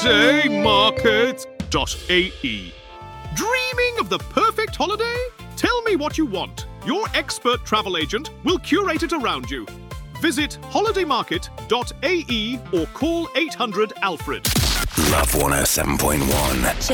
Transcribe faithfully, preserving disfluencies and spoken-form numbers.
holidaymarket dot A E. Dreaming of the perfect holiday? Tell me what you want. Your expert travel agent will curate it around you. Visit holiday market dot A E or call eight hundred Alfred. Love one oh seven point one.